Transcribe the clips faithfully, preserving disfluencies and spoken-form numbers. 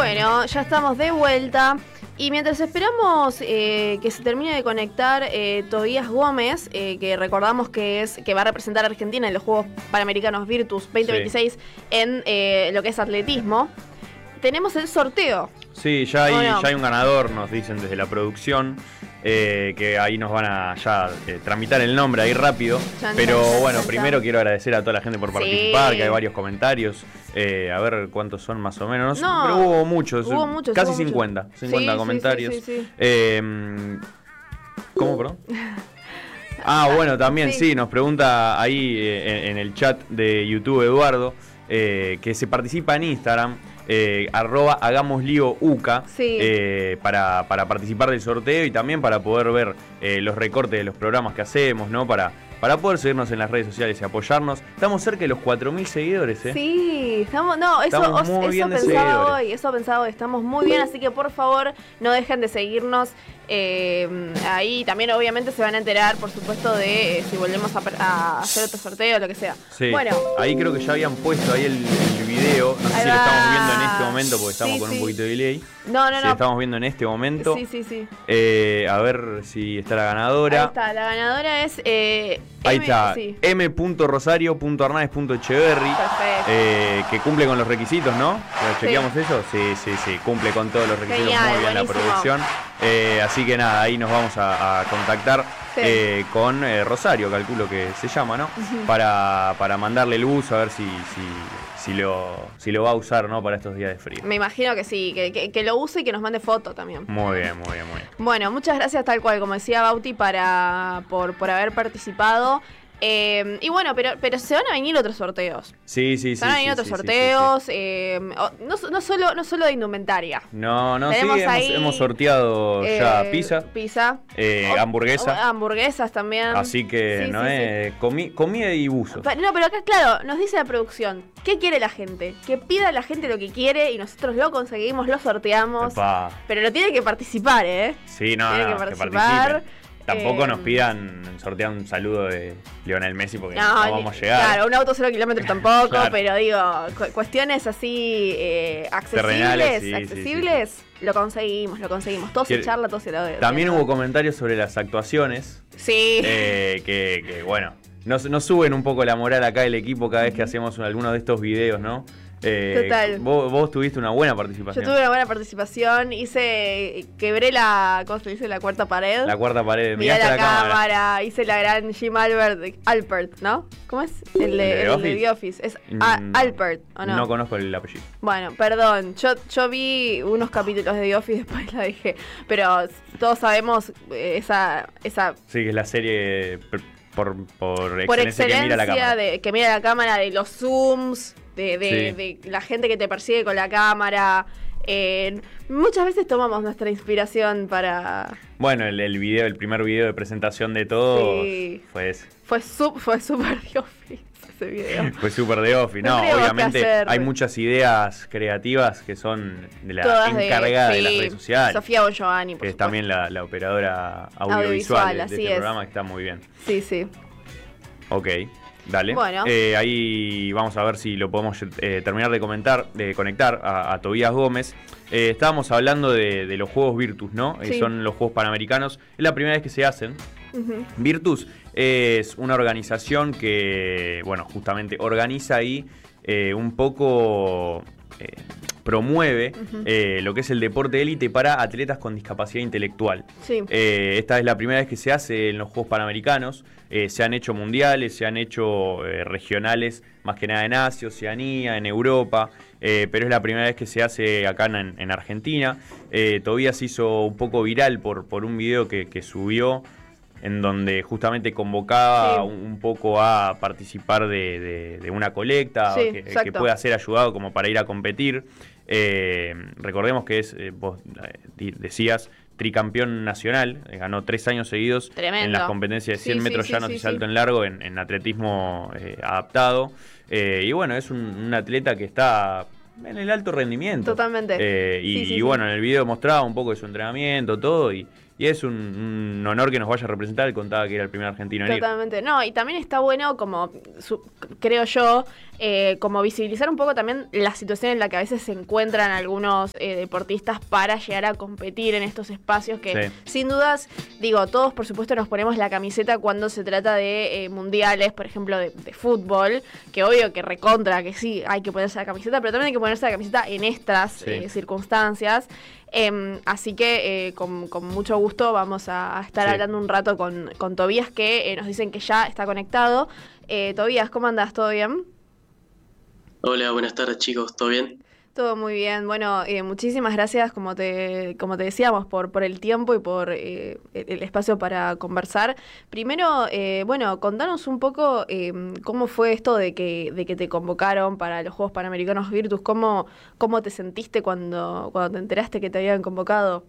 Bueno, ya estamos de vuelta. Y mientras esperamos eh, que se termine de conectar eh, Tobías Gómez, eh, que recordamos que es que va a representar a Argentina en los Juegos Panamericanos Virtus veinte veintiséis sí. en eh, lo que es atletismo, tenemos el sorteo. Sí, ya hay, no? ya hay un ganador, nos dicen desde la producción, eh, que ahí nos van a ya eh, tramitar el nombre ahí rápido. Chan, pero chan, bueno, chan, primero chan. quiero agradecer a toda la gente por participar, sí. que hay varios comentarios. Eh, a ver cuántos son más o menos. No, pero hubo muchos, hubo muchos casi hubo cincuenta, mucho. cincuenta sí, comentarios. Sí, sí, sí, sí. Eh, ¿Cómo, perdón? Ah, bueno, también sí, sí nos pregunta ahí eh, en, en el chat de YouTube Eduardo, eh, que se participa en Instagram. Eh, arroba hagamos lío uca sí. eh, para, para participar del sorteo y también para poder ver eh, los recortes de los programas que hacemos, ¿no? Para, para poder seguirnos en las redes sociales y apoyarnos. Estamos cerca de los cuatro mil seguidores, ¿eh? Sí, estamos, no, eso, estamos muy eso bien de pensaba seguidores. hoy, eso pensaba hoy, estamos muy bien, así que por favor no dejen de seguirnos. Eh, ahí también obviamente se van a enterar, por supuesto, de eh, si volvemos a, a hacer otro sorteo o lo que sea. Sí, bueno, ahí creo que ya habían puesto ahí el, el video, no sé si lo estamos viendo en este momento porque estamos sí, con sí. un poquito de delay. No, no, si no. lo estamos viendo en este momento. Sí, sí, sí. Eh, a ver si está la ganadora. Ahí está, la ganadora es... Eh, Ahí M, está, sí. m punto rosario punto arnaiz punto echeverri, eh, que cumple con los requisitos, ¿no? ¿Lo chequeamos sí. eso? Sí, sí, sí, cumple con todos los requisitos. Genial, muy bien buenísimo. la producción. Eh, así que nada, ahí nos vamos a, a contactar sí. eh, con eh, Rosario, calculo que se llama, ¿no? Uh-huh. Para, para mandarle el uso, a ver si, si, si, lo, si lo va a usar, ¿no? Para estos días de frío. Me imagino que sí, que, que, que lo use y que nos mande foto también. Muy bien, muy bien, muy bien. Bueno, muchas gracias tal cual, como decía Bauti, para, por, por haber participado. Eh, y bueno, pero, pero se van a venir otros sorteos. Sí, sí, sí. Se van a venir sí, otros sí, sorteos. Sí, sí, sí. Eh, no, no, solo, no solo de indumentaria. No, no, Tenemos sí, hemos, ahí, hemos sorteado eh, ya pizza. Pizza. Eh, o, hamburguesa. O, hamburguesas también. Así que sí, no sí, es sí. Comi, comida y buzo. No, pero acá, claro, nos dice la producción. ¿Qué quiere la gente? Que pida la gente lo que quiere y nosotros lo conseguimos, lo sorteamos. Epa. Pero lo tiene que participar, ¿eh? Sí, no, tiene no, que que participar. participen. Tampoco eh, nos pidan sortear un saludo de Lionel Messi porque no, no vamos a llegar. Claro, un auto cero kilómetros tampoco, claro. pero digo, cu- cuestiones así eh, accesibles, Terrenales, sí, accesibles, sí, sí. lo conseguimos, lo conseguimos. Todo se charla, todo se lo También hubo comentarios sobre las actuaciones. Sí. Eh, que, que bueno, nos, nos suben un poco la moral acá del equipo cada vez que hacemos alguno de estos videos, ¿no? Eh, Total. Vos, vos tuviste una buena participación. Yo tuve una buena participación, hice, quebré la, ¿cómo se dice? La cuarta pared. La cuarta pared, miré la, la cámara, cámara, hice la gran Jim Albert, Alpert, ¿no? ¿Cómo es? El de, ¿El de el Office? de The Office. Es a, Alpert, ¿o no? No conozco el apellido. Bueno, perdón, yo, yo vi unos capítulos de The Office, después la dejé, pero todos sabemos esa... esa sí, que es la serie por, por, por excelencia, excelencia que mira la cámara. De, que mira la cámara, de los zooms, de, de, sí. de la gente que te persigue con la cámara. Eh, muchas veces tomamos nuestra inspiración para... Bueno, el, el video, el primer video de presentación de todo sí. fue ese. Fue súper fue super The Office ese video. Fue súper The Office, no, obviamente hay muchas ideas creativas que son de la Todas encargada de, sí, de las redes sociales. Sofía Bongiovanni, por que supuesto. es también la, la operadora audiovisual, audiovisual de, de este es. programa, que está muy bien. Sí, sí. Ok. Dale. Bueno. Eh, ahí vamos a ver si lo podemos eh, terminar de comentar, de conectar a, a Tobías Gómez. Eh, estábamos hablando de, de los Juegos Virtus, ¿no? Sí. Eh, son los Juegos Panamericanos. Es la primera vez que se hacen. Uh-huh. Virtus es una organización que, bueno, justamente organiza ahí eh, un poco... Eh, promueve uh-huh. eh, lo que es el deporte élite para atletas con discapacidad intelectual. Sí. Eh, esta es la primera vez que se hace en los Juegos Panamericanos. Eh, se han hecho mundiales, se han hecho eh, regionales, más que nada en Asia, Oceanía, en Europa, eh, pero es la primera vez que se hace acá en, en Argentina. Eh, Tobías se hizo un poco viral por, por un video que, que subió, en donde justamente convocaba sí. un, un poco a participar de, de, de una colecta sí, que, que pueda ser ayudado como para ir a competir. Eh, recordemos que es, eh, vos eh, decías, tricampeón nacional, eh, ganó tres años seguidos Tremendo. En las competencias de cien sí, metros sí, llanos sí, y sí, salto sí. en largo en, en atletismo eh, adaptado. Eh, y bueno, es un, un atleta que está en el alto rendimiento. Totalmente. Eh, y, sí, sí, y sí. bueno, en el video mostraba un poco de su entrenamiento, todo, y y es un, un honor que nos vaya a representar. Él contaba que era el primer argentino en ir. Totalmente, no, y también está bueno como, su, creo yo, eh, como visibilizar un poco también la situación en la que a veces se encuentran algunos eh, deportistas para llegar a competir en estos espacios que, sí. sin dudas, digo, todos por supuesto nos ponemos la camiseta cuando se trata de eh, mundiales, por ejemplo, de, de fútbol, que obvio que recontra, que sí, hay que ponerse la camiseta, pero también hay que ponerse la camiseta en estas sí. eh, circunstancias. Eh, así que eh, con, con mucho gusto vamos a, a estar sí. hablando un rato con, con Tobías, que eh, nos dicen que ya está conectado. Eh, Tobías, ¿cómo andás? ¿Todo bien? Hola, buenas tardes chicos, ¿todo bien? Todo muy bien. Bueno, eh, muchísimas gracias, como te como te decíamos, por, por el tiempo y por eh, el espacio para conversar. Primero, eh, bueno, contanos un poco eh, cómo fue esto de que de que te convocaron para los Juegos Panamericanos Virtus. ¿Cómo, cómo te sentiste cuando, cuando te enteraste que te habían convocado?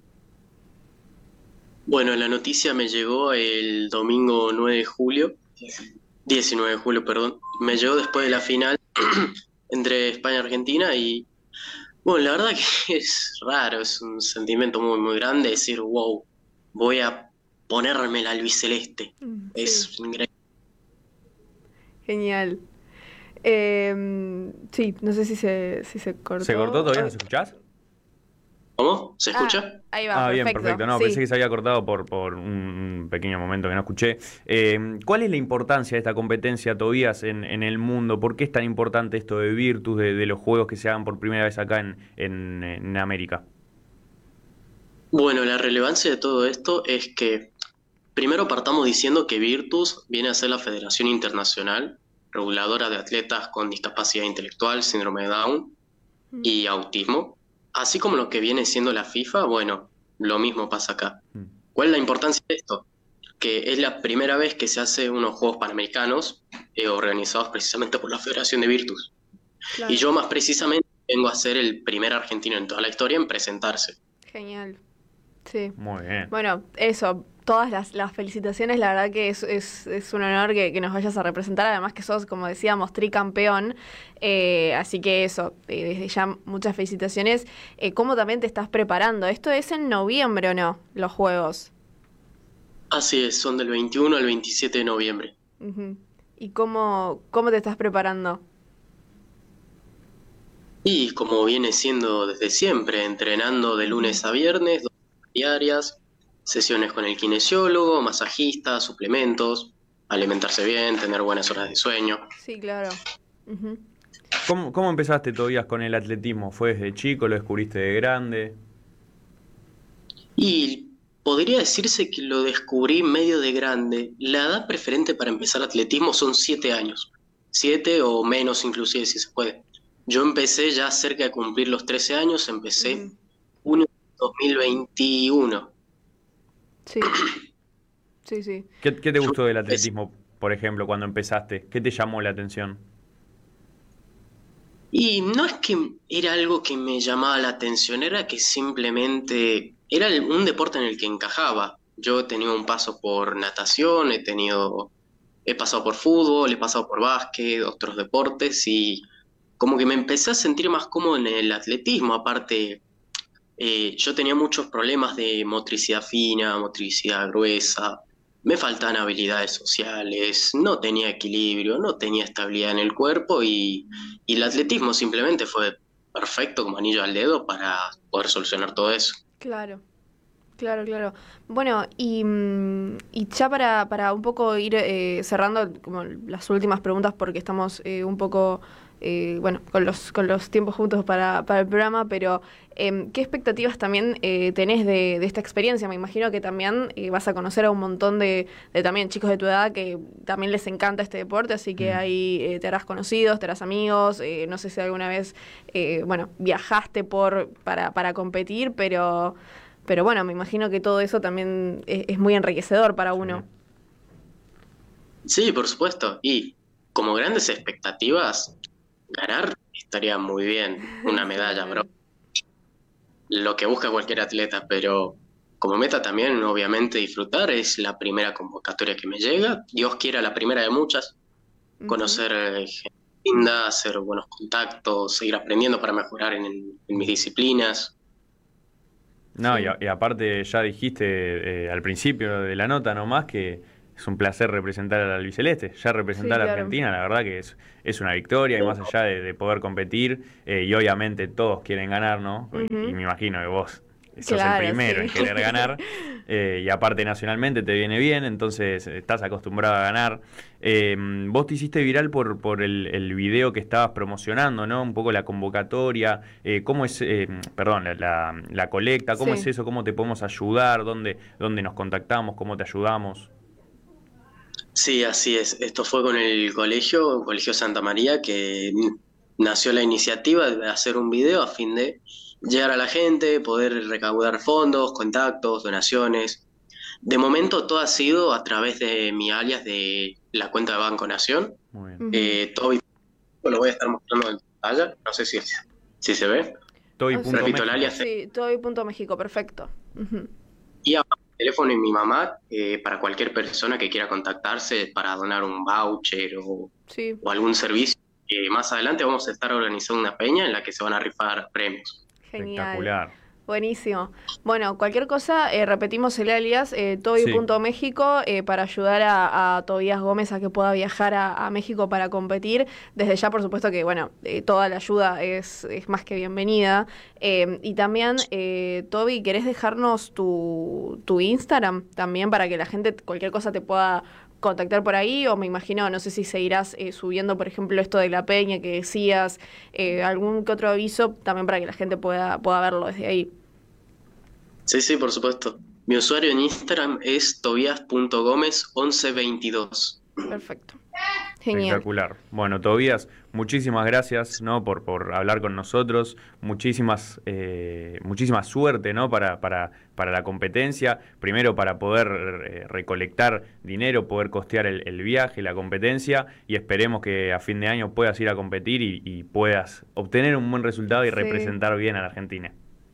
Bueno, la noticia me llegó el domingo nueve de julio, diecinueve de julio, perdón. Me llegó después de la final entre España y Argentina y, bueno, la verdad que es raro, es un sentimiento muy, muy grande decir, wow, voy a ponerme la albiceleste. Mm, es sí. increíble. Genial. Eh, sí, no sé si se, si se cortó. ¿Se cortó? ¿Todavía nos escuchás? ¿Cómo? ¿Se escucha? Ah, ahí va, ah, perfecto. bien, perfecto. No, sí. pensé que se había cortado por, por un pequeño momento que no escuché. Eh, ¿Cuál es la importancia de esta competencia, Tobías, en, en el mundo? ¿Por qué es tan importante esto de Virtus, de, de los juegos que se hagan por primera vez acá en, en, en América? Bueno, la relevancia de todo esto es que primero partamos diciendo que Virtus viene a ser la Federación Internacional Reguladora de Atletas con Discapacidad Intelectual, Síndrome de Down mm. y Autismo. Así como lo que viene siendo la FIFA, bueno, lo mismo pasa acá. ¿Cuál es la importancia de esto? Que es la primera vez que se hace unos Juegos Panamericanos eh, organizados precisamente por la Federación de Virtus. Claro. Y yo más precisamente vengo a ser el primer argentino en toda la historia en presentarse. Genial. Sí. Muy bien. Bueno, eso, todas las, las felicitaciones, la verdad que es, es, es un honor que, que nos vayas a representar, además que sos, como decíamos, tricampeón, eh, así que eso, eh, desde ya muchas felicitaciones. Eh, ¿Cómo también te estás preparando? ¿Esto es en noviembre o no, los Juegos? Así es, son del veintiuno al veintisiete de noviembre. Uh-huh. ¿Y cómo, cómo te estás preparando? Y como viene siendo desde siempre, entrenando de lunes a viernes, dos diarias, sesiones con el kinesiólogo, masajista, suplementos, alimentarse bien, tener buenas horas de sueño. Sí, claro. Uh-huh. ¿Cómo, ¿Cómo empezaste, Tobías, con el atletismo? ¿Fue desde chico? ¿Lo descubriste de grande? Y podría decirse que lo descubrí medio de grande. La edad preferente para empezar atletismo son siete años. Siete o menos inclusive, si se puede. Yo empecé ya cerca de cumplir los trece años, empecé uh-huh. junio de dos mil veintiuno. Sí, sí, sí. ¿Qué, qué te gustó del atletismo, por ejemplo, cuando empezaste? ¿Qué te llamó la atención? Y no es que era algo que me llamaba la atención, era que simplemente era un deporte en el que encajaba. Yo he tenido un paso por natación, he tenido, he pasado por fútbol, he pasado por básquet, otros deportes, y como que me empecé a sentir más cómodo en el atletismo. Aparte, eh, yo tenía muchos problemas de motricidad fina, motricidad gruesa, me faltaban habilidades sociales, no tenía equilibrio, no tenía estabilidad en el cuerpo y, y el atletismo simplemente fue perfecto como anillo al dedo para poder solucionar todo eso. Claro. Claro, claro. Bueno, y, y ya para, para un poco ir eh, cerrando como las últimas preguntas porque estamos eh, un poco, eh, bueno, con los con los tiempos juntos para, para el programa, pero eh, ¿qué expectativas también eh, tenés de, de esta experiencia? Me imagino que también eh, vas a conocer a un montón de, de también chicos de tu edad que también les encanta este deporte, así que mm. ahí eh, te harás conocidos, te harás amigos, eh, no sé si alguna vez, eh, bueno, viajaste por para, para competir, pero... Pero bueno, me imagino que todo eso también es, es muy enriquecedor para uno. Sí, por supuesto. Y como grandes expectativas, ganar estaría muy bien. Una medalla, bro. Lo que busca cualquier atleta, pero como meta también, obviamente, disfrutar. Es la primera convocatoria que me llega. Dios quiera, la primera de muchas. Uh-huh. Conocer gente linda, hacer buenos contactos, seguir aprendiendo para mejorar en, en mis disciplinas. No, Sí. y, a- y aparte ya dijiste eh, al principio de la nota nomás que es un placer representar al albiceleste. Ya representar Sí, a la claro. Argentina, la verdad que es, es una victoria y más allá de, de poder competir, eh, y obviamente todos quieren ganar, ¿no? Y- Ujú. Y, me imagino que vos sos Claro, el primero sí. en querer ganar, eh, y aparte nacionalmente te viene bien, entonces estás acostumbrado a ganar. Eh, vos te hiciste viral por, por el, el video que estabas promocionando, ¿no? Un poco la convocatoria, eh, cómo es, eh, perdón, la, la- la colecta, cómo Sí. es eso, cómo te podemos ayudar, dónde, dónde nos contactamos, cómo te ayudamos. Sí, así es. Esto fue con el colegio, Colegio Santa María, que n- nació la iniciativa de hacer un video a fin de llegar a la gente, poder recaudar fondos, contactos, donaciones. De momento todo ha sido a través de mi alias de la cuenta de Banco Nación. Muy bien. Ujú. Eh, Toby, lo voy a estar mostrando en pantalla, no sé si, si se ve. Toy Ah, punto Repito, el México. alias Sí, toby.méxico, perfecto. Ujú. y a teléfono de mi mamá, eh, para cualquier persona que quiera contactarse para donar un voucher o, Sí. o algún servicio. Eh, más adelante vamos a estar organizando una peña en la que se van a rifar premios. Genial. Espectacular. Buenísimo. Bueno, cualquier cosa, eh, repetimos el alias, eh, toby.méxico, eh, para ayudar a, a Tobías Gómez a que pueda viajar a, a México para competir. Desde ya, por supuesto que, bueno, eh, toda la ayuda es, es más que bienvenida. Eh, y también, eh, Toby, ¿querés dejarnos tu, tu Instagram también para que la gente, cualquier cosa, te pueda contactar por ahí? O me imagino, no sé si seguirás eh, subiendo, por ejemplo, esto de la peña que decías, eh, algún que otro aviso también para que la gente pueda, pueda verlo desde ahí. Sí, sí, por supuesto. Mi usuario en Instagram es tobias punto gómez once veintidós. Perfecto. Genial. Espectacular. Bueno, Tobías, muchísimas gracias, ¿no? por, por hablar con nosotros, muchísimas, eh, muchísima suerte, ¿no? para, para, para la competencia, primero para poder eh, recolectar dinero, poder costear el, el viaje, la competencia, y esperemos que a fin de año puedas ir a competir y, y puedas obtener un buen resultado y Sí. representar bien a la Argentina.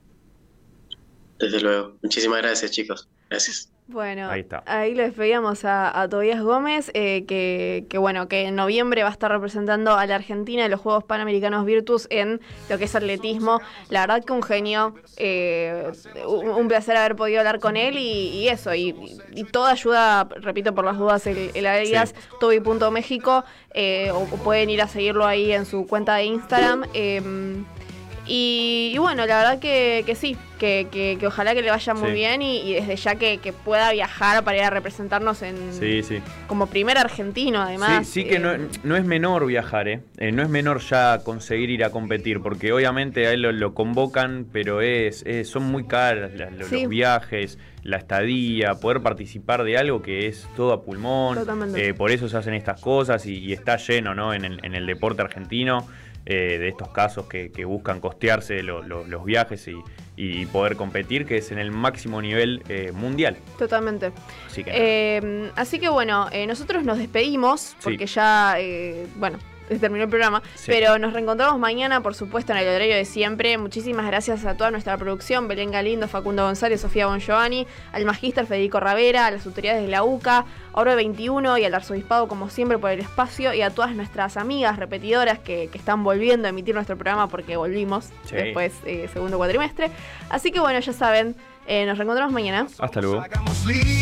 Desde luego. Muchísimas gracias, chicos. Gracias. Bueno, Ahí está. ahí lo despedíamos a, a Tobías Gómez, eh, que, que bueno, que en noviembre va a estar representando a la Argentina en los Juegos Panamericanos Virtus en lo que es atletismo. La verdad que un genio, eh, un, un placer haber podido hablar con él y, y eso, y, y toda ayuda, repito por las dudas, el, el alias Sí. toby.méxico, eh, o, o pueden ir a seguirlo ahí en su cuenta de Instagram. eh, Y, y bueno, la verdad que, que sí, que, que, que ojalá que le vaya muy Sí. bien y, y desde ya que, que pueda viajar para ir a representarnos en Sí, sí. como primer argentino, además. Sí, sí que eh, no, no es menor viajar, ¿eh? Eh, no es menor ya conseguir ir a competir, porque obviamente a él lo, lo convocan, pero es, es- son muy caras la- lo- Sí. los viajes, la estadía, poder participar de algo que es todo a pulmón. Totalmente. Eh, por eso se hacen estas cosas y, y está lleno, ¿no? en, el, en el deporte argentino. Eh, de estos casos que, que buscan costearse lo- lo- los viajes y, y poder competir, que es en el máximo nivel eh, mundial. Totalmente. Así que Eh, así que bueno, eh, nosotros nos despedimos porque Sí. ya, eh, bueno, terminó el programa, Sí. pero nos reencontramos mañana, por supuesto, en el horario de siempre. Muchísimas gracias a toda nuestra producción, Belén Galindo, Facundo González, Sofía Bongiovanni, al magíster Federico Ravera, a las autoridades de la U C A, a Oro veintiuno y al arzobispado, como siempre, por el espacio, y a todas nuestras amigas repetidoras que, que están volviendo a emitir nuestro programa porque volvimos Sí. después, eh, segundo cuatrimestre. Así que bueno, ya saben, eh, nos reencontramos mañana. hasta luego. Hagamos lío.